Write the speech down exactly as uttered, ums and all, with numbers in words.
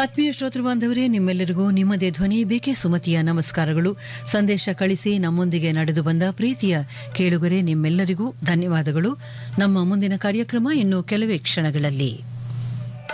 ಆತ್ಮೀಯ ಶ್ರೋತೃ ಬಾಂಧವರೇ, ನಿಮ್ಮೆಲ್ಲರಿಗೂ ನಿಮ್ಮದೇ ಧ್ವನಿ ಬೇಕೆ ಸುಮತಿಯ ನಮಸ್ಕಾರಗಳು. ಸಂದೇಶ ಕಳಿಸಿ ನಮ್ಮೊಂದಿಗೆ ನಡೆದು ಬಂದ ಪ್ರೀತಿಯ ಕೇಳುಗರೆ, ನಿಮ್ಮೆಲ್ಲರಿಗೂ ಧನ್ಯವಾದಗಳು. ನಮ್ಮ ಮುಂದಿನ ಕಾರ್ಯಕ್ರಮ ಇನ್ನು ಕೆಲವೇ ಕ್ಷಣಗಳಲ್ಲಿ.